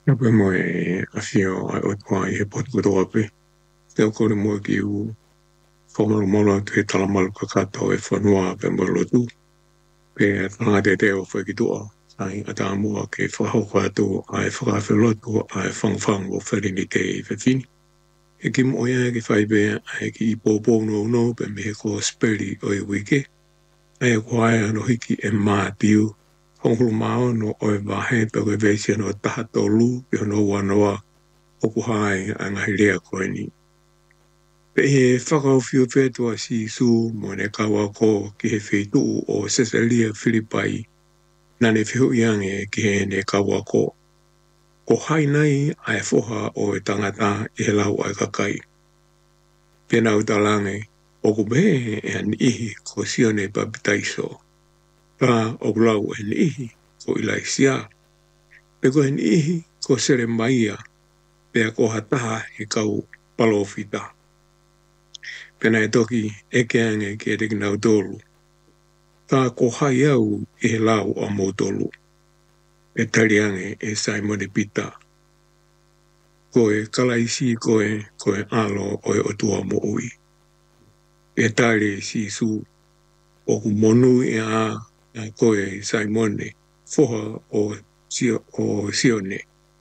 Ape mo afio o kwa e pot ko do ape. Te ko le mo ki u fomo mo lo te tala mal ka kato e whanua pe mo lo tu. Pe nga te o whai ki tua. Ai ata mua ke whahau kwa tu ai whakawhi lotu ai whangwhang o whari ni te i whiwhini. E ki mo ia ki whai pe ai ki i pōpō no no pe me he ko speri o i wike. Ai ko ai ano hiki e maa tiu. Hongulu mao no oi wahe pe koe veisi no taha tolu ki hono wanoa o ku hai a ngahi lea koe ni. Pe he whakau whio whetua si su mo ne kawa ko ki he whetu o Cesalia Philippai na ne whihu iange ki he ne kawa ko. Ko hai nei ai whoha o e tangata i he lau ai kakai. Pena utalange o ku behe e an ihi ko sione papitaiso. Ka o lau e an ihi ko ilaisia. Pe ko an ihi ko sere maia pea ko hataha he kau palofita. Pena e toki e keange ke te kinau tolu. Ka ko hai au i he lau a motolu. E tariange e Simon e Pita. Koe kalaisi koe alo o e otua mo ui. E tari si su o ku monu e a koe Simone foha o Sione.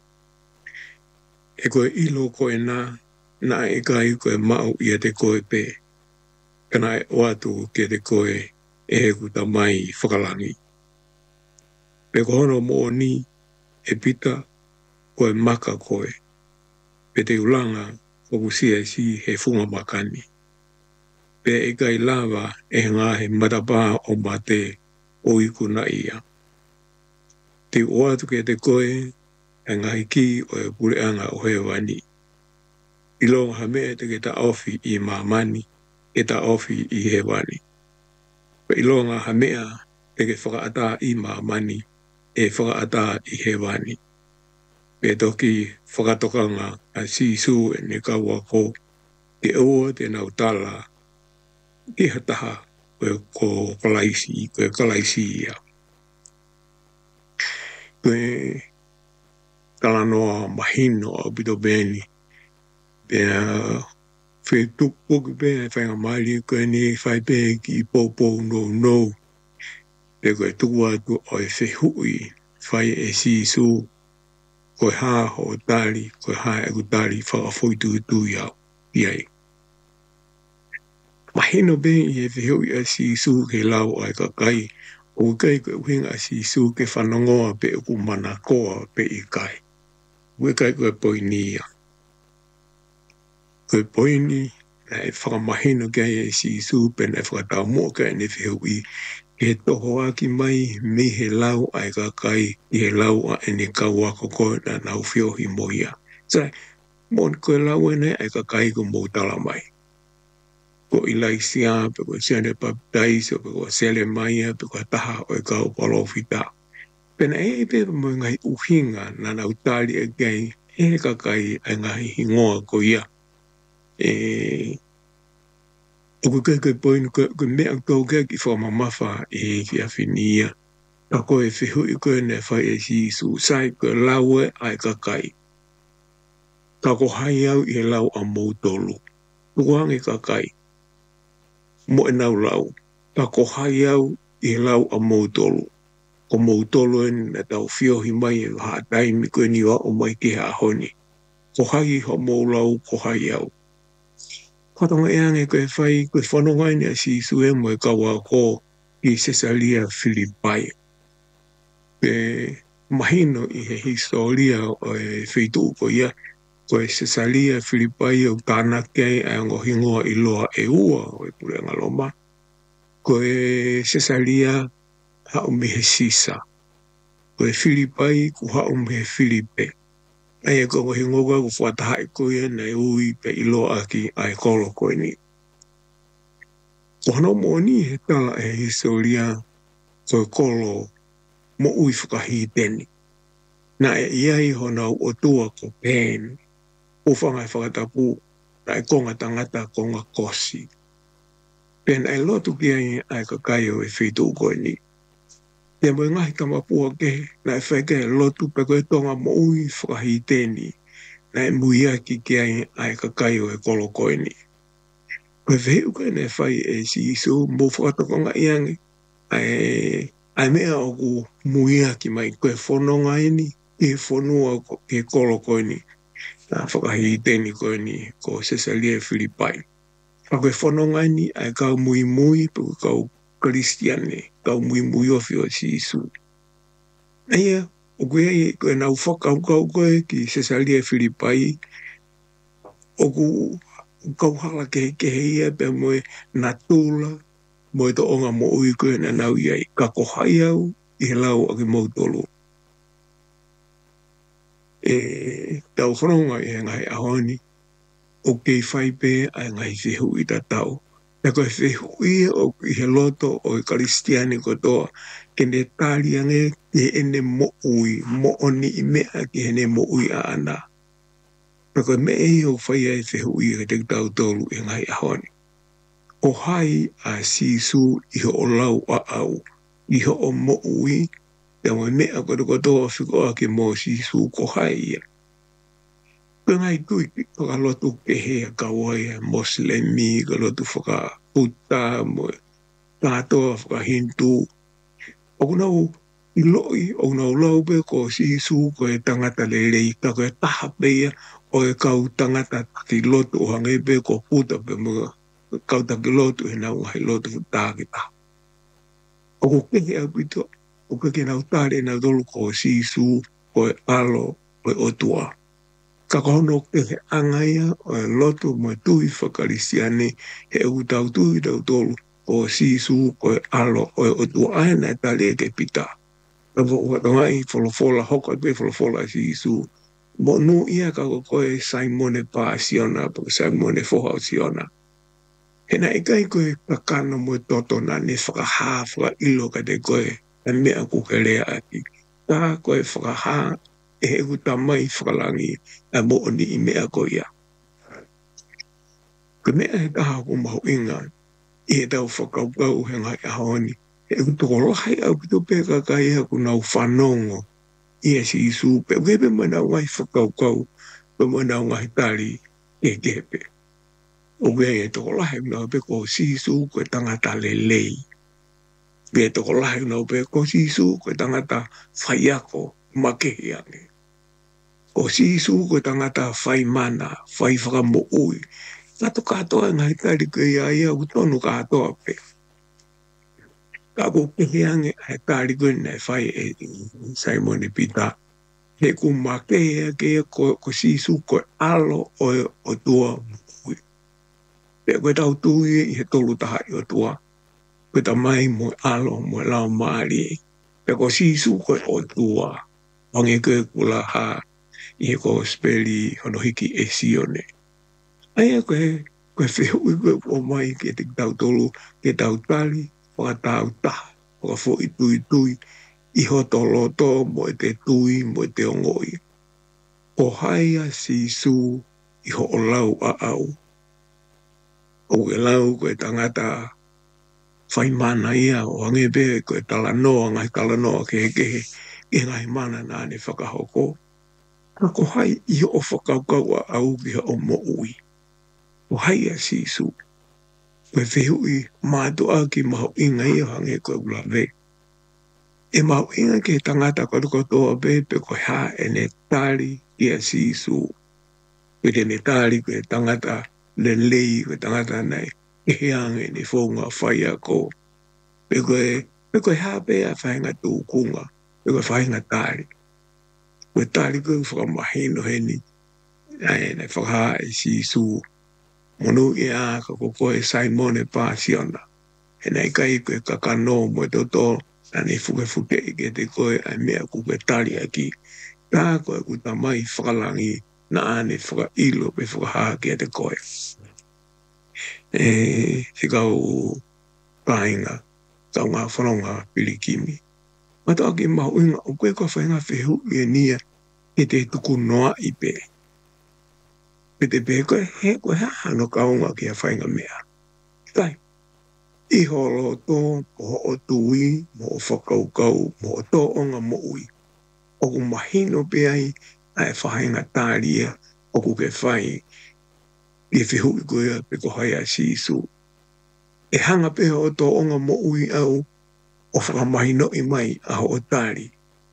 E koe ilo koe na e kai koe mau ia te koe pe. Kana e watu ke te koe e he kuta mai whakalangi. Pe kohono mo ni e pita koe maka koe. Pe te ulanga o kusia si he funga makani. Pe e kai lava e ngā he matapa o mate o iku na ia. Te watu ke te koe e ngahi ki o e pureanga o he wani. Ilonga hame te ke ta ofi i mamani e ta ofi i he wani. Pe ilonga hamea te ke whakaata i mamani e whakaata i he wani. Pe toki whakatokanga a sisu e ne kaua ko te ua te nautala ki hataha ko kalaisi ia. Koe kalanoa mahino a bito beni. Pea whetupu ki pea e whainga maari koe ni whai pea ki i popo no. Pe koe tuku atu o e whehui whai e sisu koe haa ho tari, koe haa e kutari whakafoitu tu iau. Iai. Mahino be i e whihui a sisu ke lau ai kakai, o kai koe uhinga a sisu ke whanongoa pe uku mana koa pe i kai. Ue kai koe poini ia. Koe poini na e whakamahino kai e sisu pe na e whakatau mua kai ne whihui ke toho aki mai me he lau ai kakai i he lau a ene kauako koe na nau whiohi moia. Sai, mon koe lau ene ai kakai ko moutala mai. Ko ilaisia, pe ko siane papitaiso, pe ko sele maia, pe ko taha o e kau palofita. Pena e pe mo ngai uhinga na nautali e gai e kakai e ngai hingoa ko ia. O kai kai poinu ko mea kau kai ki whamamafa e ki awhinia. Ta koe whihu i koe ne whai e sisu, sai koe laue ai kakai. Ta ko hai au i he lau a moutolu. Tukuangi kakai. Mo e nau lau. Ta ko hai au i lau a moutolu. Ko moutolu e na tau whiohi mai e waha taimi koe niwa o mai ki ha honi. Ko hai ho mou lau ko hai au. Katonga e ange koe whai koe whanongai ni a sisu e mo e kawa ko i Cesalia Philippai. Pe mahino i he historia o e wheitu ko ia. Koe Cesalia Philippai o tāna kei a ngohingoa i loa e ua o e purenga loma. Koe Cesalia hau mihe Sisa. Koe Philippai ku hau mihe Filipe. Ai e ko ngohingoa ku whatahai koe na e ui pe i loa ki ai kolo koe ni. Ko hano mo ni he tala e historia koe kolo mo ui whakahiteni. Na e iai honau o tua ko pēni. O whangai whakatapu na e konga tangata konga kosi. Pēn ai lotu ki ai kakai o e whitu koe ni. Te mo ngai tama pua ke na e whai ke lotu pe koe tonga mo ui whakahi tēni na e muia ki ke ai kakai o e kolo koe ni. Koe wheu koe na e whai e si iso mo whakatokonga iangi ai mea o ku muia ki mai koe whanonga ini ke whanua ke kolo koe ni na whakahi tēni koe ni ko Cesalia Filipai. Whakahi whanonga ini ai kau mui mui pe kau Kristiane, kau mui mui ofi o si isu. Aia, o koe koe nau whakau kau koe ki Cesalia Filipai, o ku kau hala ke heia pe moe na tūla, moe to onga mo ui koe na nau iai, ka kohai au i he lau a ki mautolo. Tau whanonga i he ngai ahoni, o kei whaipe ai ngai whihu i ta tau. Na koe whihu i i he loto o i Kristiani kotoa, ke ne tāri ange ke ene mo ui, mo oni i mea ki he ne mo ui a ana. Na koe me e o whai ai whihu i ke te tau tolu i ngai ahoni. O hai a sisu i ho o lau a au, i ho o mo ui, te mo mea kotoa whikoa ke mo sisu ko hai ia. Ngai tui ki ka lotu ke hea kawai moslemi, ka lotu whaka puta, mo tātoa whaka hindu. O kunau i loi, o kunau lau pe ko sisu ko e tangata lelei, ka koe taha peia, o e kau tangata ki lotu o hangai pe ko puta pe mga kau taki lotu he nau ngai lotu tākita. O ko kehe au pito, o ke nau tāre nau tolu ko sisu, ko e alo, ko e otua. Ka kono ke he angaia o e lotu mo tui whakarisiane he utau tui tau tolu o sisu ko e alo o e otua aina e tale ke pita. Ka watongai wholofola hoka pe wholofola sisu. Mo nu ia ka koe Simone Pasiona, po Simone Fohausiona. He na ikai koe kakana mo totona ne whakaha whaka ilo ka te koe na mea kukelea aki. Ka koe whakaha e he uta mai whakalangi a mo oni i mea ko ia. Ka mea he taha ko mahu inga i he tau whakaukau he ngai ahoni. He utoko lahai au pito pe kakai ha ku nau whanongo i e si isu pe ukepe mo nau ngai whakaukau pe mo nau ngai tari e kepe. O kue e toko lahai nau pe ko si isu ko tangata lelei. Pe toko lahai nau pe ko si isu ko tangata whaiako makehi ange. O si isu ko tangata whai mana, whai whakamo ui. Kato katoa ngai tari ko ia ia utonu katoa pe. Kako kehe ange ai tari ko nai whai e Simon Pita. He ku makehi ake ko si isu ko alo o tua ui. Pe koe tau tui i he tolu taha i o tua. Koe ta mai mo alo mo lao maari. Pe ko si isu ko o tua. Wange koe kula haa. I he ko speli hono hiki e sione. Aia koe whihu i koe o mai ke te tau tolu, ke tau tali, waka tau taha, waka fo i tui, i hoto loto mo e te tui, mo e te ongoi. O haia si su i ho o lau a au. O ke lau koe tangata whai mana ia o hangepe koe talanoa, ngai talanoa ke ngai mana nā ne whakahoko. Ko hai i o whakaukau a au ki o mo ui. O hai a sisu. Koe whihu i mātua ki maho inga i hange koe ulawe. E maho inga ke tangata kotoa pe ko ha e ne tari i a sisu. Koe te ne tari koe tangata le lei koe tangata nei. E heange ni whaunga whai a ko. Pe koe ha pe a whainga tūkunga. Pe koe whainga tari. Koe tari koe whakamahino heni. Ai nei whakaha e sisu. Monu i a ka koe Simone Pasiona. E nei kai koe kakano mo e toto. Ani fuke i ke te koe ai mea kuke tari aki. Tā koe kuta mai whakalangi na ane whakailo pe whakaha ke te koe. Te kau painga. Kau ngā whanonga pirikimi. Mata aki mahu inga o koe ka whainga whihu i nia e te tuku noa i pe. Pe te pe koe he koe hano kaunga ki a whainga mea. Kai. I holo tō mo o tui, mo o whakaukau, mo o tō o ngā mo ui. O ku mahino pe ai, ai whahenga tāria, o ku ke whai, i whihu i koea pe ko hai a sisu. E hanga pe o tō o ngā mo ui au, o whakamahino i mai a ho o tāri.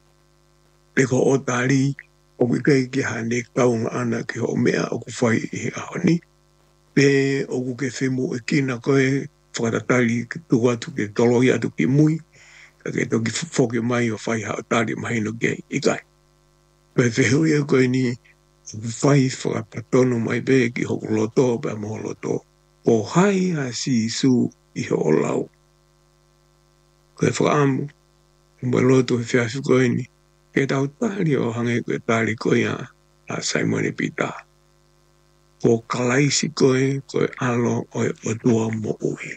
Pe ko o tāri, o ku kei ki hane kaunga ana ki ho mea o ku whai i ahoni. Pe o ku ke whimu e kina koe, whakatatari ki tuku atu ke toloi atu ki mui, ka ke toki whoke mai o whai hao tāri mahino kei i kai. Pe whihu i koe ni, o ku whai whakapatono mai pe ki hoku loto, pe mo loto. O hai a si su i ho lau. Koe whakaamu, mwa loto i whiasu koe ni, ke tau tāri o hange koe tāri koe a Simon Peter. Ko kalaisi koe alo o tua mo ui.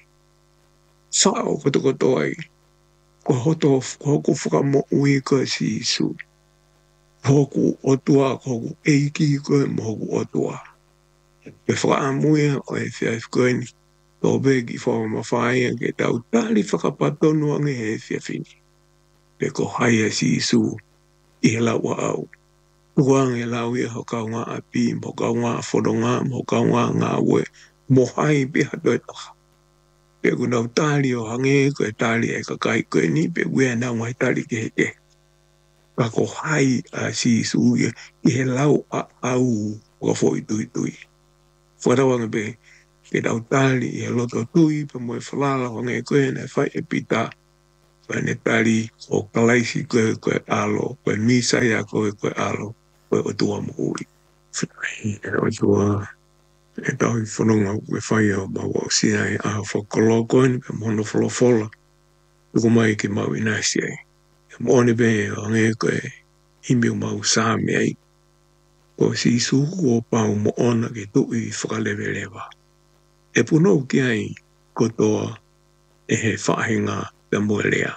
Sao koto ai, ko hoku whaka mo ui koe si isu. Hoku o tua, hoku eiki koe mo hoku o tua. Pe whakaamuia o e whiasu koe ni, tō begi whawa mawhaia ke tau tāri whakapatonu ange he whiawhini. Pe ko haia si isu i he lau au. Tuang e lau ia ho kau ngā api, mo kau ngā whodonga, mo kau ngā ue, mo hai pe hato e taha. Pe ku nau tāli o hange, koe tāli e kakai koe ni, pe wea nau ngai tāli ke he ke. Ka ko hai a si isu i he lau a au o ka fōi tui tui. Wharawanga pe, ke tau tāli i he loto tui, pe mo e whalala hange koe na whai e pita, ne tāli o kalaisi koe alo, koe misaya koe alo, koe o tua mo ui. E o tua, e tau i whanonga koe whai au maua o sia e a whakolo koe ni pe mono wholofola. Tuku mai ke mau inasi ai. E moone pe o nge koe himiu mau sāme ai. Ko si suku o pau mo ona ke tui whakalewe lewa. E puno ki ai kotoa e he whahinga pe moelea.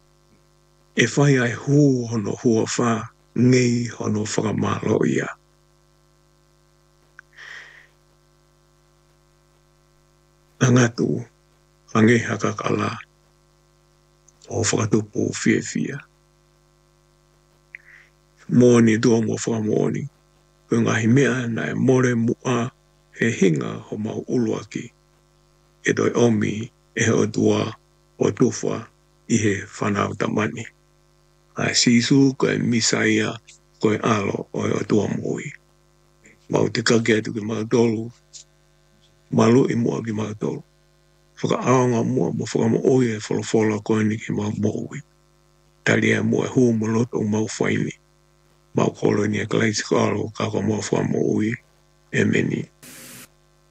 E whai ai hū hono hua wha, ngei hono whakamalo ia. Angatu, hange hakakala, o whakatupu fia fia. Mōni tua mo whakamōni, koe ngahi mea na e more mua he hinga ho mau uluaki. E doi omi e he o tua o tuwha i he whanau tamani. A sisu koe misaia koe alo o e o tua mui. Mau te kake atu ki mau tolu, malu i mua ki mau tolu. Whaka aonga mua mo whaka mo oia e wholofola koe ni ki mau mui. Tali e mua huu mo loto mau whaini. Mau kolo ni e kalaisi karo kako mua whaka mo ui e meni.